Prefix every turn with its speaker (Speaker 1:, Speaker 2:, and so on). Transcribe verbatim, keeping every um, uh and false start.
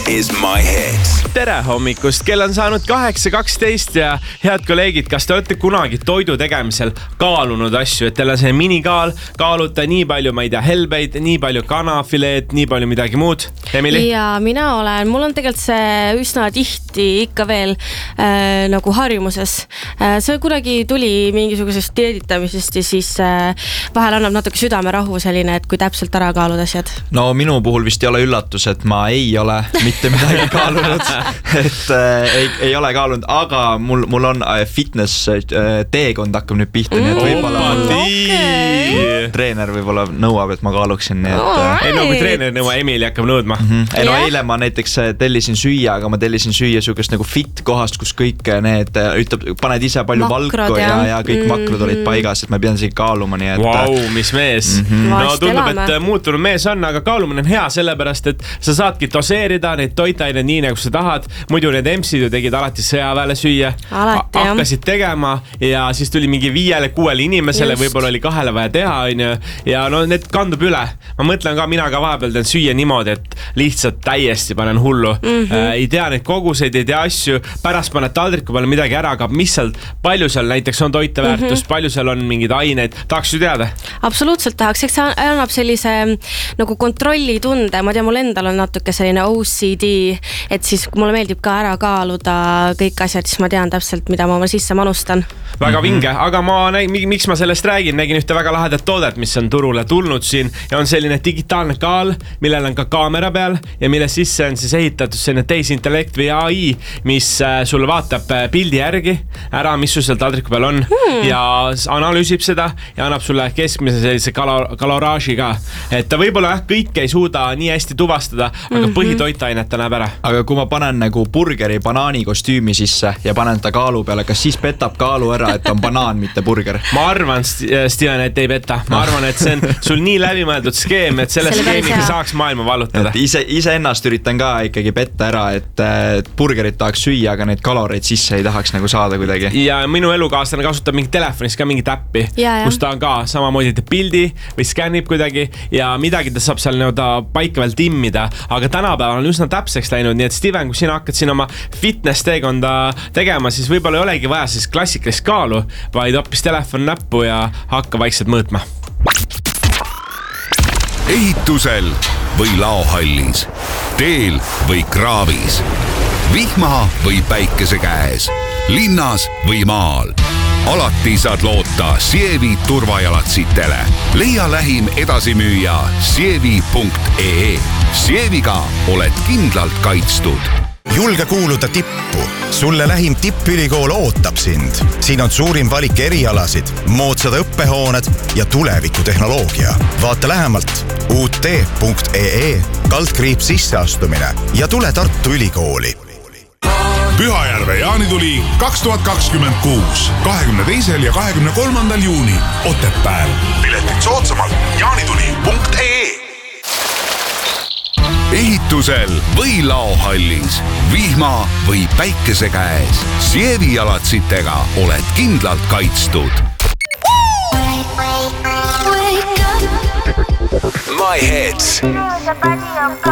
Speaker 1: is My Hits.
Speaker 2: Tere hommikust, kell on saanud kaheksa kaksteist ja head kolleegid, kas te olete kunagi toidu tegemisel kaalunud asju, et teil on see minikaal, kaaluta nii palju, ma ei tea, helbeid, nii palju kanafileed, nii palju midagi muud? Emily?
Speaker 3: Ja mina olen, mul on tegelikult see üsna tihti ikka veel äh, nagu harjumuses. Äh, see kunagi tuli mingisugusest dieeditamisest ja siis äh, vahel annab natuke südamerahu selline, et kui täpselt ära kaalud asjad.
Speaker 4: No minu puhul vist ei ole üllatus, et ma ei ole mitte midagi kaalunud, et äh, ei, ei ole kaalunud, aga mul, mul on äh, fitness äh, teekond hakkab nüüd pihta, mm, nii et võib-olla
Speaker 2: okay.
Speaker 4: treener võib-olla nõuab, et ma kaaluksin, nii et
Speaker 3: Alright.
Speaker 2: Ei no kui treener nõua, Emily hakkab nõudma.
Speaker 4: mm-hmm. Ei no
Speaker 3: Yeah.
Speaker 4: eile ma näiteks tellisin süüa, aga ma tellisin süüa sugust nagu fit kohast, kus kõik need, ütleb, paned ise palju
Speaker 3: Makrod,
Speaker 4: valku ja,
Speaker 3: ja.
Speaker 4: ja kõik
Speaker 3: Mm-hmm.
Speaker 4: makrod olid paigas, et ma pean siin kaaluma, nii et
Speaker 2: Vau, wow, mis mees.
Speaker 4: Mhm.
Speaker 2: No
Speaker 3: Vast
Speaker 2: tundub,
Speaker 3: elame.
Speaker 2: et muutunud mees on, aga kaalumine on hea sellepärast, et sa saadki doseerida neid toitaine nii, nagu sa tahad. Muidu need emsid ju tegid alati sõjaväele süüa.
Speaker 3: Alati, jah.
Speaker 2: Hakkasid tegema ja siis tuli mingi viiele, kuuele inimesele,
Speaker 3: Just.
Speaker 2: võib-olla oli kahele vaja teha, on ju. Ja no need kandub üle. Ma mõtlen ka, mina ka vahepeal teen süüa niimoodi, et lihtsalt täiesti panen hullu. Mm-hmm. Äh, ei tea neid koguseid, ei tea asju. Pärast paned taldriku peale midagi ära, aga mis seal, palju seal näiteks on toiteväärtust, mm-hmm. palju seal on mingeid aineid. Tahaks ju teada?
Speaker 3: Absoluutselt tahaks, eks see annab sellise nagu kontrolli tunde, ma tean, mul endal on natuke selline O C D, et siis mulle meeldib ka ära kaaluda kõik asjad, siis ma tean täpselt, mida ma oma sisse manustan.
Speaker 2: Väga vinge, aga ma näin, miks ma sellest räägin, nägin ühte väga lahedat toodet, mis on turule tulnud siin ja on selline digitaalne kaal, millel on ka kaamera peal ja mille sisse on siis ehitatud selline teisintellekt või A I, mis sulle vaatab pildi järgi ära, mis sul seal taldriku peal on hmm. ja analüüsib seda ja annab sulle keskmise sellise kalo- kaloraaži ka. Et ta võib-olla jah, kõike ei suuda nii hästi tuvastada, aga mm-hmm. põhitoitainet ta näeb ära.
Speaker 4: aga kui ma panen nagu burgeri banaani kostüümi sisse ja panen ta kaalu peale, kas siis petab kaalu ära, et on banaan, mitte burger?
Speaker 2: Ma arvan, Steven, et ei peta. Ma arvan, et see on sul nii läbimõeldud skeem, et selle, selle skeemiga saaks maailma vallutada.
Speaker 4: Ise, ise ennast üritan ka ikkagi petta ära, et, et burgerit tahaks süüa, aga neid kaloreid sisse ei tahaks nagu saada kuidagi.
Speaker 2: Ja minu elukaaslane kasutab mingi telefonis ka mingi täppi,
Speaker 3: ja, ja.
Speaker 2: kus ta on ka samamoodi teeb pildi või skännib kuidagi ja midagi ta saab seal nii-öelda paika veel timmida, aga tänapäeval on üsna täpseks läinud, nii et Steven, kui sina hakkad siin oma fitness teekonda tegema, siis võib-olla ei olegi vaja siis klassikalist kaalu, vaid hoopis telefon näppu ja hakka vaikselt mõõtma.
Speaker 1: Ehitusel või laohallis, teel või kraavis, vihma või päikese käes, linnas või maal. Alati saad loota Sievi turvajalatsitele. Leia lähim edasimüüja sievi punkt ee. Sieviga oled kindlalt kaitstud.
Speaker 5: Julge kuuluda tippu. Sulle lähim tippülikool ootab sind. Siin on suurim valik erialasid, moodsad õppehooned ja tulevikutehnoloogia. Vaata lähemalt U T punkt ee, kaldkriips sisseastumine ja tule Tartu Ülikooli.
Speaker 6: Pühajärve jaanituli kaks tuhat kakskümmend kuus, kahekümne teisel ja kahekümne kolmandal juuni Otepääl. Piletid soodsamalt jaanituli punkt ee.
Speaker 1: Ehitusel või laohallis, vihma või päikese käes, Sievi jalatsitega oled kindlalt kaitstud. My Hits.